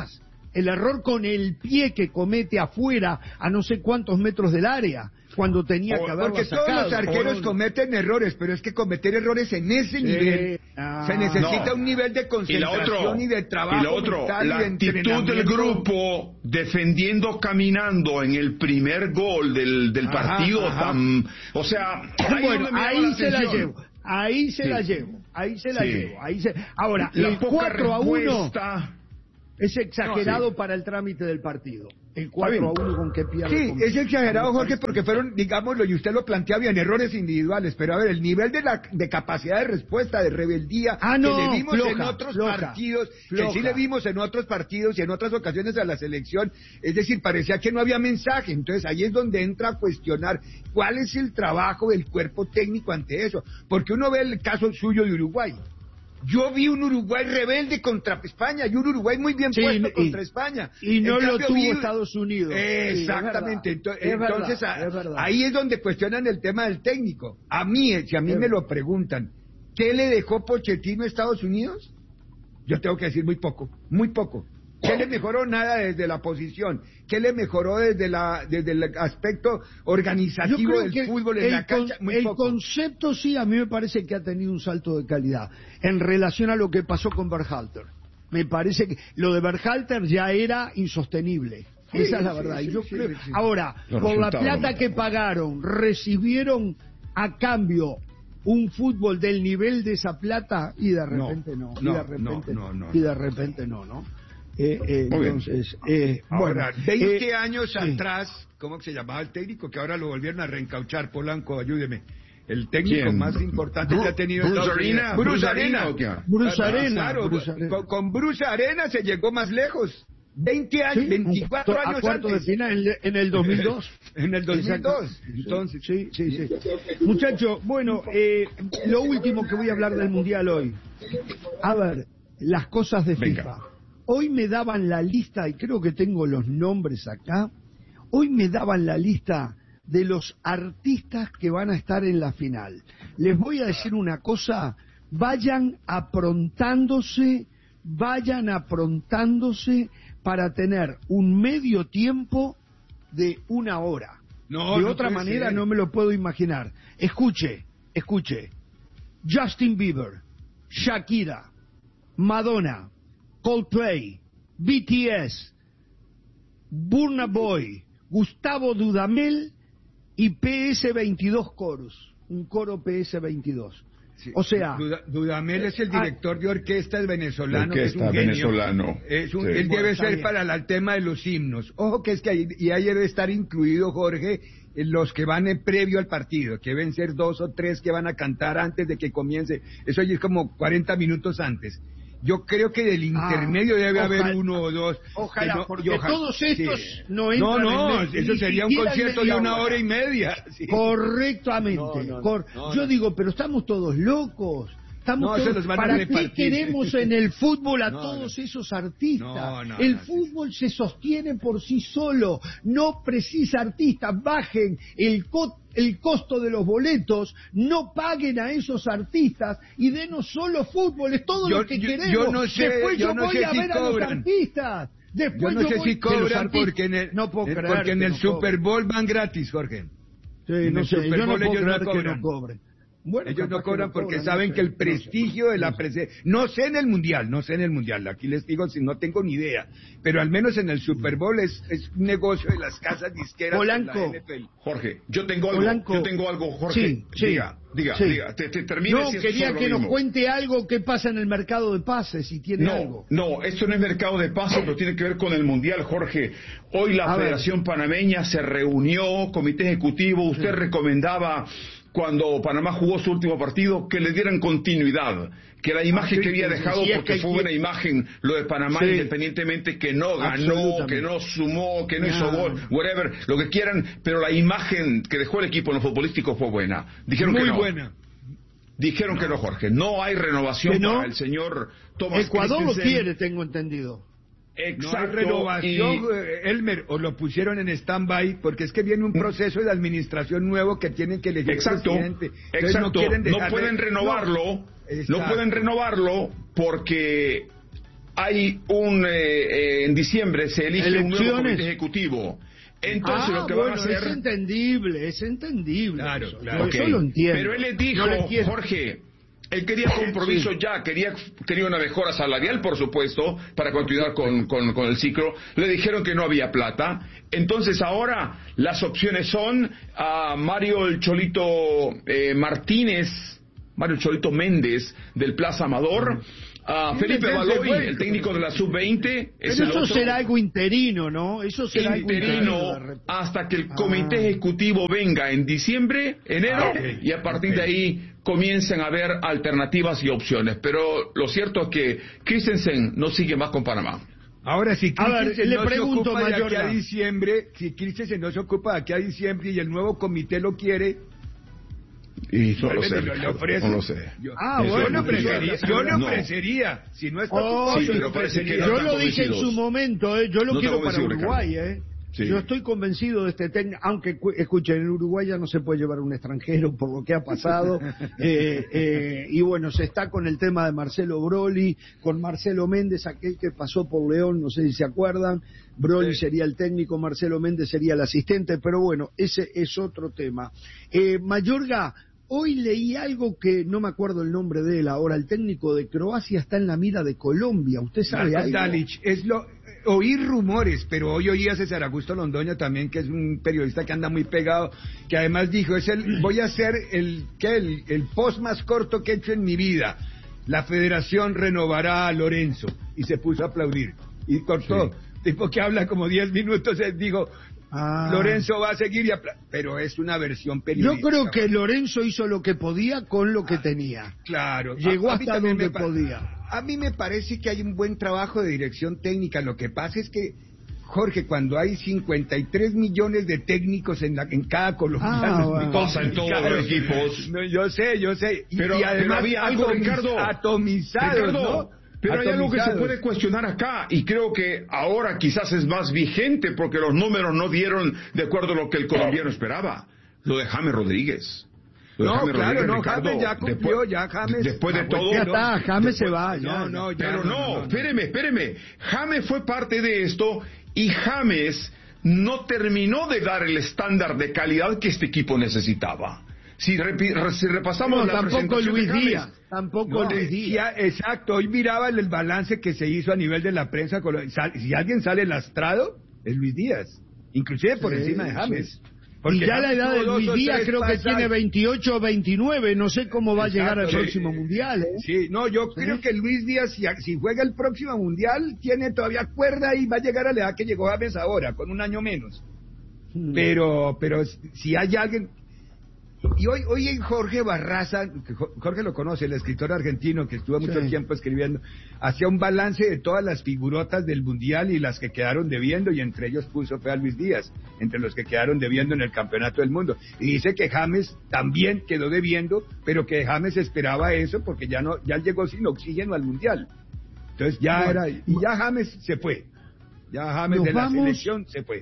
el error con el pie que comete afuera a no sé cuántos metros del área, cuando tenía que haberlo Porque sacado. todos los arqueros no, cometen errores, pero es que cometer errores en ese sí, nivel, ah, se necesita no. un nivel de concentración y, otro, y de trabajo y lo otro, mental la y de actitud del grupo defendiendo caminando en el primer gol del, del Ajá, partido ajá. tan, o sea, ahí bueno, ahí la se la atención. llevo. Ahí se Sí. la llevo, ahí se la Sí. llevo, ahí se... Ahora, La el poca cuatro a uno respuesta. es exagerado No, sí. para el trámite del partido. El cuatro a uno con que pierde. Sí, con- es exagerado, Jorge, porque fueron, digámoslo, y usted lo plantea bien, errores individuales, pero a ver, el nivel de la de capacidad de respuesta, de rebeldía, Ah, no, que le vimos floja, en otros floja, partidos, floja. que sí le vimos en otros partidos y en otras ocasiones a la selección, es decir, parecía que no había mensaje, entonces ahí es donde entra a cuestionar cuál es el trabajo del cuerpo técnico ante eso, porque uno ve el caso suyo de Uruguay. Yo vi un Uruguay rebelde contra España y un Uruguay muy bien Sí, puesto y- contra España. y no En lo cambio, tuvo vi- Estados Unidos. Sí, es Exactamente. verdad, Ento- es verdad, Entonces, a- es verdad. ahí es donde cuestionan el tema del técnico. A mí, eh, si a mí Es me verdad. lo preguntan, ¿qué le dejó Pochettino a Estados Unidos? Yo tengo que decir muy poco, muy poco. ¿Qué le mejoró? Nada desde la posición. ¿Qué le mejoró desde la desde el aspecto Yo organizativo creo del que fútbol en el, la cancha? con- Muy el poco. concepto sí, a mí me parece que ha tenido un salto de calidad en relación a lo que pasó con Berhalter. Me parece que lo de Berhalter ya era insostenible. Sí, Esa es la sí, verdad. sí, Y yo sí, creo, sí, sí. ahora, Los por la resultados plata no. que pagaron, recibieron a cambio un fútbol del nivel de esa plata y de repente no, y no, de repente no, no, no, y de repente no, ¿no? Eh, eh, Muy bien. entonces, eh, Ahora, bueno, veinte eh, años sí. atrás, ¿cómo se llamaba el técnico? Que ahora lo volvieron a reencauchar, Polanco, ayúdeme. El técnico ¿Quién? más importante Bru- que ha tenido Bruce Estados Unidos. Arena, Bruce Bruce Arena. Arena, ¿o qué? Bruce Ah, Arena, claro, Bruce Arena. Con, con Bruce Arena se llegó más lejos. veinte años, Sí, veinticuatro a años cuarto antes. de final en, en el dos mil dos. En el dos mil dos. Exacto. Entonces, sí, sí, sí. Muchachos, bueno, eh, lo último que voy a hablar del Mundial hoy. A ver, las cosas de Venga. FIFA. Hoy me daban la lista, y creo que tengo los nombres acá, hoy me daban la lista de los artistas que van a estar en la final. Les voy a decir una cosa, vayan aprontándose, vayan aprontándose para tener un medio tiempo de una hora. No, de no otra puede manera ser. no me lo puedo imaginar. Escuche, escuche. Justin Bieber, Shakira, Madonna, Coldplay, B T S, Burna Boy, Gustavo Dudamel y P S veintidós coros. Un coro P S veintidós. sí. O sea, Duda- Dudamel es el ah, director de orquesta, es venezolano, que es Orquesta un genio. venezolano. Es un- Sí. Él Bueno, debe está ser bien. para la- el tema de los himnos. Ojo que es que ahí, y ahí debe estar incluido, Jorge, en los que van en previo al partido, que deben ser dos o tres que van a cantar antes de que comience. Eso ya es como cuarenta minutos antes. Yo creo que del Ah, intermedio debe ojalá- haber uno o dos. ojalá, que no- porque y ojalá- todos estos sí. no entran No, no, en el- eso ni sería un siquiera en concierto de media una hora. hora y media. Sí. Correctamente. No, no, Cor- no, Yo no. digo, pero estamos todos locos. Estamos No, se todos- los van a ¿Para qué repartir. queremos en el fútbol a No, todos no. esos artistas? No, no, el no, sí, fútbol se sostiene por sí solo. No precisa artistas. Bajen el, co- el costo de los boletos. No paguen a esos artistas y denos solo fútbol. Es todo Yo- lo que yo- queremos. yo no sé- Después yo, yo no voy sé a si ver a los cobran. artistas. Yo Después no sé voy- si que los cobran artistas- porque en el, no puedo eh, creer porque en que el no Super cobran. Bowl van gratis, Jorge. Sí, En no el sé, Super yo no Bowl puedo ellos no creer que cobran. no cobren. Bueno, Ellos capaz no cobran que porque cobran, saben no que sé, el no sé. prestigio de la presencia... No sé en el Mundial, no sé en el Mundial. Aquí les digo, si no tengo ni idea. Pero al menos en el Super Bowl es, es un negocio de las casas disqueras. Polanco. de la N F L. Jorge, yo tengo algo, Polanco. yo tengo algo, Jorge. Sí, sí. Diga, diga, Sí. diga. Te, te termine No, si es quería sobre que lo nos mismo. cuente algo que pasa en el mercado de pases, si tiene No, algo. no, esto no es mercado de pases, pero tiene que ver con el Mundial, Jorge. Hoy la A ver. Federación Panameña se reunió, comité ejecutivo, usted recomendaba cuando Panamá jugó su último partido que le dieran continuidad, que la imagen Ah, sí, que había sí, dejado, sí, es porque que fue hay buena que- imagen lo de Panamá, Sí. independientemente que no ganó, Absolutamente. que no sumó, que no No. hizo gol, whatever, lo que quieran, pero la imagen que dejó el equipo en lo futbolístico fue buena. Dijeron Muy que no. buena. Dijeron que no, Jorge. No hay renovación ¿Que no? para el señor Thomas Ecuador lo Christensen. quiere, tengo entendido. No hay Exacto. renovación, y- eh, Elmer, o lo pusieron en stand-by, porque es que viene un proceso de administración nuevo que tienen que elegir Exacto, presidente. Entonces exacto. quieren No, dejarle- pueden renovarlo, No, no pueden exacto. renovarlo porque hay un, eh, eh, en diciembre se elige ¿Elecciones? un nuevo comité ejecutivo. Entonces ah, lo que bueno, van a hacer... es entendible, es entendible. Claro, eso. claro. Okay. Eso lo entiendo. Pero él le dijo, no Jorge, él quería compromiso sí. ya, quería, quería una mejora salarial, por supuesto, para continuar con, con, con el ciclo. Le dijeron que no había plata. Entonces ahora las opciones son a Mario el Cholito eh, Martínez, Mario Cholito Méndez del Plaza Amador, a Felipe Baloy, el técnico de la sub veinte. Pero eso otro. será algo interino, ¿no? Eso será interino algo interino hasta que el comité ah. ejecutivo venga en diciembre, enero, ah, okay. y a partir okay. de ahí comiencen a haber alternativas y opciones. Pero lo cierto es que Christensen no sigue más con Panamá. Ahora, si Christensen no le pregunto, se ocupa Mayor, de aquí a diciembre, si Christensen no se ocupa de aquí a diciembre y el nuevo comité lo quiere... Y no lo sé, Ricardo, no lo sé. Yo, ah, bueno, yo no ofrecería, yo no ofrecería, si no es oh, sí, yo, parece que no yo lo dije en su momento, eh, yo lo no quiero para Uruguay, eh. Sí. Yo estoy convencido de este técnico, aunque escuchen, en Uruguay ya no se puede llevar un extranjero por lo que ha pasado, eh, eh, y bueno, se está con el tema de Marcelo Broly, con Marcelo Méndez, aquel que pasó por León, no sé si se acuerdan, Broly sí. sería el técnico, Marcelo Méndez sería el asistente, pero bueno, ese es otro tema. Eh, Mayorga, hoy leí algo que no me acuerdo el nombre de él ahora, el técnico de Croacia está en la mira de Colombia, ¿usted sabe algo? Dalic, es lo... Oí rumores, pero hoy oí a César Augusto Londoño también, que es un periodista que anda muy pegado, que además dijo, es el, voy a hacer el, ¿qué? el, el post más corto que he hecho en mi vida. La federación renovará a Lorenzo. Y se puso a aplaudir. Y cortó. Sí. Tipo que habla como diez minutos, él dijo, ah. Lorenzo va a seguir, y apla pero es una versión periodística. Yo creo que Lorenzo hizo lo que podía con lo que ah, tenía. Claro. Llegó a, hasta donde podía. A mí me parece que hay un buen trabajo de dirección técnica. Lo que pasa es que, Jorge, cuando hay cincuenta y tres millones de técnicos en, la, en cada colombiano, ah, bueno. pasa en todos los equipos. No, yo sé, yo sé. Y, pero, y además pero había algo, atomiz, Ricardo. Atomizados, Ricardo, ¿no? Pero hay algo que se puede cuestionar acá, y creo que ahora quizás es más vigente, porque los números no dieron de acuerdo a lo que el colombiano esperaba. Lo de James Rodríguez. No, claro, no, Ricardo, James ya cumplió, después, ya James... Después de todo... Ya está, James después, se va, ya. No, no, ya, pero no, no, no, espéreme, espéreme. James fue parte de esto, y James no terminó de dar el estándar de calidad que este equipo necesitaba. Si, repi, si repasamos no, la tampoco Luis de James, Díaz, tampoco no, Luis Díaz. Ya, exacto, hoy miraba el, el balance que se hizo a nivel de la prensa. Si alguien sale lastrado, es Luis Díaz, inclusive por sí, encima de James. Sí. Porque y ya la edad de Luis Díaz creo que tiene veintiocho o veintinueve, no sé cómo va Exacto, a llegar al sí. próximo mundial. ¿eh? Sí, no, yo ¿Sí? creo que Luis Díaz, si, si juega el próximo mundial, tiene todavía cuerda y va a llegar a la edad que llegó James ahora, con un año menos. Hmm. Pero, pero si hay alguien... Y hoy, hoy en Jorge Barraza, que Jorge lo conoce, el escritor argentino que estuvo mucho sí. tiempo escribiendo, hacía un balance de todas las figurotas del Mundial y las que quedaron debiendo, y entre ellos puso fue a Luis Díaz, entre los que quedaron debiendo en el Campeonato del Mundo. Y dice que James también quedó debiendo, pero que James esperaba eso porque ya no, ya llegó sin oxígeno al Mundial. Entonces ya bueno, era, y ya James se fue. Ya James de vamos... la selección se fue.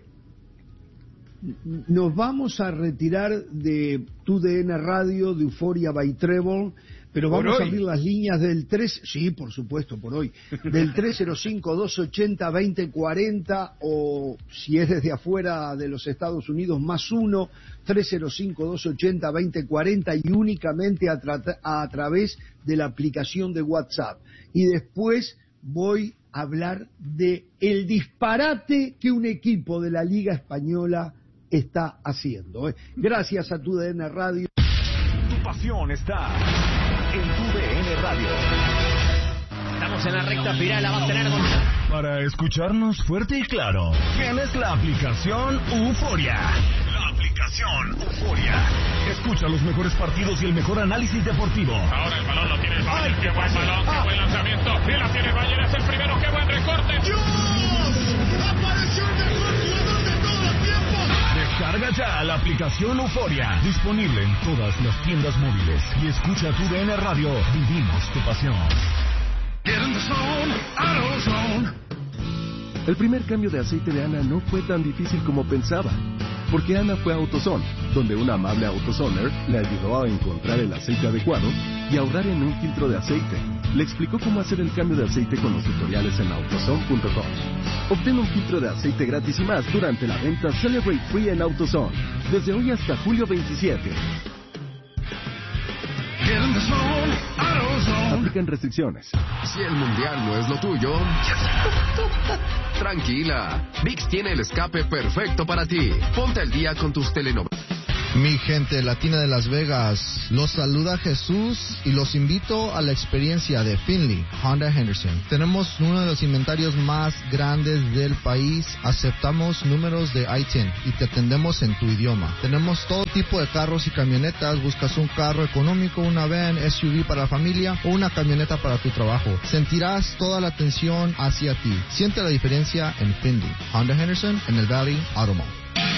Nos vamos a retirar de Tu D N Radio, de Euforia by Trevor, pero vamos a abrir las líneas del tres, sí, por supuesto, por hoy, del tres cero cinco, dos ochenta, veinte cuarenta, o si es desde afuera de los Estados Unidos, más uno, tres cero cinco, dos ochenta, veinte cuarenta, y únicamente a, tra a través de la aplicación de WhatsApp. Y después voy a hablar de el disparate que un equipo de la Liga Española está haciendo. Gracias a Tu D N Radio. Tu pasión está en Tu D N Radio. Estamos en la recta final, la va a tener con... Para escucharnos fuerte y claro, tienes la aplicación Euforia. La aplicación Euforia. Escucha los mejores partidos y el mejor análisis deportivo. Ahora el balón lo tiene el Bayern. Qué buen balón, qué buen lanzamiento. Y la tiene el Bayern, es el primero. Qué buen recorte. ¡Dios! ¡Apareció el mejor jugador de todos los tiempos! Descarga ya la aplicación Euforia. Disponible en todas las tiendas móviles. Y escucha Tu D N Radio. Vivimos tu pasión. El primer cambio de aceite de Ana no fue tan difícil como pensaba. Porque Ana fue a AutoZone, donde una amable AutoZoner le ayudó a encontrar el aceite adecuado y ahorrar en un filtro de aceite. Le explicó cómo hacer el cambio de aceite con los tutoriales en autozone punto com. Obtén un filtro de aceite gratis y más durante la venta Celebrate Free en AutoZone, desde hoy hasta julio veintisiete. Aplican restricciones. Si el mundial no es lo tuyo, tranquila. ViX tiene el escape perfecto para ti. Ponte al día con tus telenovelas. Mi gente latina de Las Vegas, los saluda Jesús y los invito a la experiencia de Finley, Honda Henderson. Tenemos uno de los inventarios más grandes del país, aceptamos números de I T I N y te atendemos en tu idioma. Tenemos todo tipo de carros y camionetas, buscas un carro económico, una van, S U V para la familia o una camioneta para tu trabajo. Sentirás toda la atención hacia ti. Siente la diferencia en Finley, Honda Henderson en el Valley Auto Mall.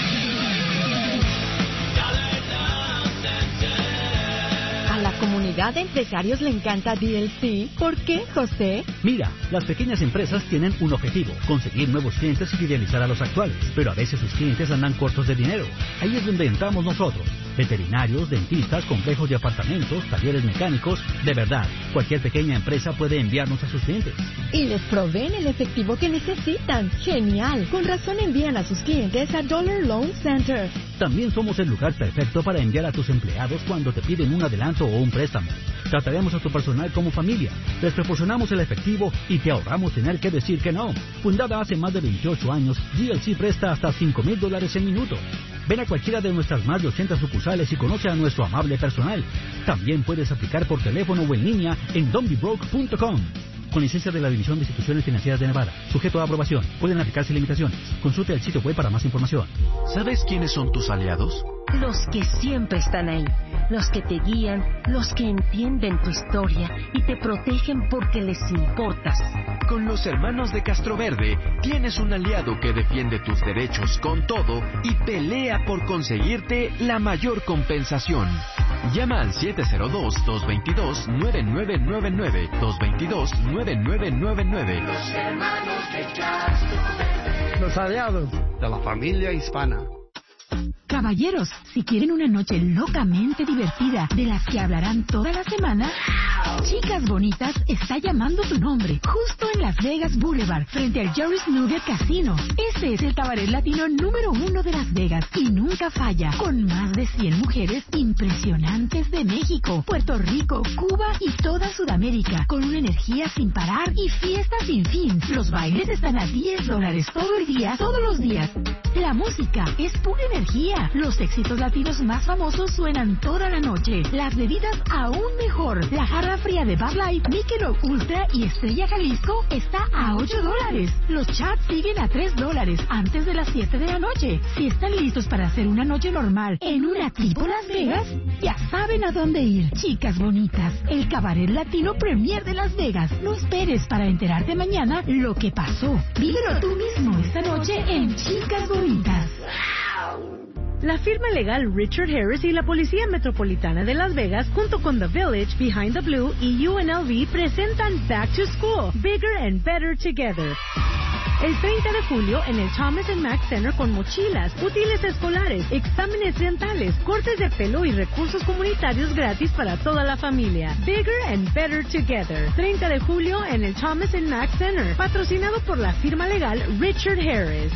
A la comunidad de empresarios le encanta D L C. ¿Por qué, José? Mira, las pequeñas empresas tienen un objetivo, conseguir nuevos clientes y fidelizar a los actuales, pero a veces sus clientes andan cortos de dinero. Ahí es donde entramos nosotros. Veterinarios, dentistas, complejos de apartamentos, talleres mecánicos. De verdad, cualquier pequeña empresa puede enviarnos a sus clientes. Y les proveen el efectivo que necesitan. ¡Genial! Con razón envían a sus clientes a Dollar Loan Center. También somos el lugar perfecto para enviar a tus empleados cuando te piden un adelanto o un préstamo. Trataremos a tu personal como familia. Les proporcionamos el efectivo y te ahorramos tener que decir que no. Fundada hace más de veintiocho años, D L C presta hasta cinco mil dólares en minuto. Ven a cualquiera de nuestras más de ochenta sucursales y conoce a nuestro amable personal. También puedes aplicar por teléfono o en línea en don be broke punto com. Con licencia de la División de Instituciones Financieras de Nevada. Sujeto a aprobación. Pueden aplicarse limitaciones. Consulte el sitio web para más información. ¿Sabes quiénes son tus aliados? Los que siempre están ahí. Los que te guían, los que entienden tu historia y te protegen porque les importas. Con los hermanos de Castroverde tienes un aliado que defiende tus derechos con todo y pelea por conseguirte la mayor compensación. Llama al siete cero dos, dos dos dos, nueve nueve nueve nueve, dos dos dos, nueve nueve nueve nueve. Los hermanos de Castroverde. Los aliados de la familia hispana. Caballeros, si quieren una noche locamente divertida, de las que hablarán toda la semana, Chicas Bonitas está llamando tu nombre, justo en Las Vegas Boulevard, frente al Jerry's Nugget Casino. Este es el cabaret latino número uno de Las Vegas y nunca falla, con más de cien mujeres impresionantes de México, Puerto Rico, Cuba y toda Sudamérica, con una energía sin parar y fiesta sin fin. Los bailes están a diez dólares todo el día, todos los días. La música es pura energía. Los éxitos latinos más famosos suenan toda la noche. Las bebidas aún mejor. La jarra fría de Bud Light, Michelob Ultra y Estrella Jalisco está a ocho dólares. Los chats siguen a tres dólares antes de las siete de la noche. Si están listos para hacer una noche normal en una tipo Las Vegas, ya saben a dónde ir. Chicas Bonitas, el cabaret latino premier de Las Vegas. No esperes para enterarte mañana lo que pasó. Vívelo tú mismo esta noche en Chicas Bonitas. La firma legal Richard Harris y la Policía Metropolitana de Las Vegas, junto con The Village, Behind the Blue y U N L V, presentan Back to School, Bigger and Better Together. El treinta de julio en el Thomas and Mack Center con mochilas, útiles escolares, exámenes dentales, cortes de pelo y recursos comunitarios gratis para toda la familia. Bigger and Better Together. treinta de julio en el Thomas and Mack Center, patrocinado por la firma legal Richard Harris.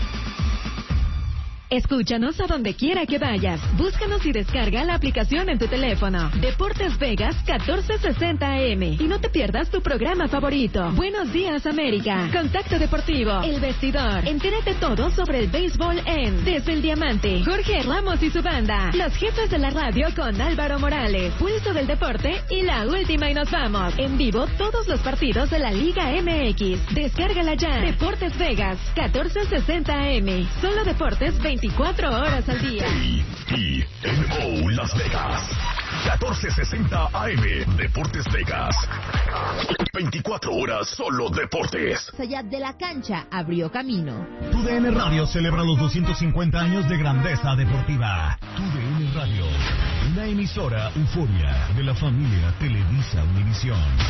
Escúchanos a donde quiera que vayas. Búscanos y descarga la aplicación en tu teléfono. Deportes Vegas catorce sesenta A M. Y no te pierdas tu programa favorito. Buenos Días América. Contacto Deportivo. El Vestidor. Entérate todo sobre el béisbol en Desde el Diamante. Jorge Ramos y su banda. Los jefes de la radio con Álvaro Morales. Pulso del Deporte y la última y nos vamos. En vivo todos los partidos de la Liga M X. Descárgala ya. Deportes Vegas catorce sesenta A M. Solo deportes veinticuatro horas al día. A T N O Las Vegas. catorce sesenta A M. Deportes Vegas. veinticuatro horas solo deportes. Allá de la cancha abrió camino. Tu D N Radio celebra los doscientos cincuenta años de grandeza deportiva. Tu D N Radio, una emisora euforia de la familia Televisa Univisión.